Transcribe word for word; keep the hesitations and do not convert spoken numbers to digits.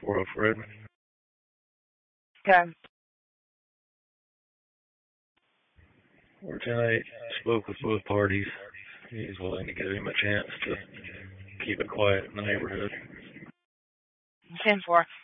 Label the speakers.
Speaker 1: four oh Fred.
Speaker 2: Okay.
Speaker 1: Or tonight, spoke with both parties. He's willing to give him a chance to keep it quiet in the neighborhood.
Speaker 2: ten four.